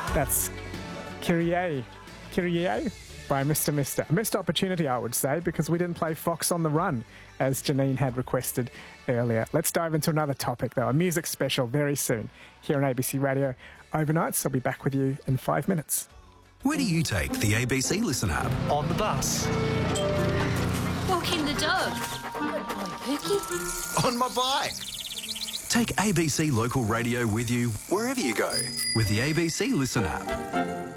That's Kyrie by Mr. Mister. A missed opportunity, I would say, because we didn't play Fox on the Run, as Janine had requested earlier. Let's dive into another topic, though, a music special very soon here on ABC Radio Overnights. I'll be back with you in 5 minutes. Where do you take the ABC Listen app? On the bus. Walking the dog. Good boy, Pookie. On my bike. Take ABC Local Radio with you wherever you go with the ABC Listen app.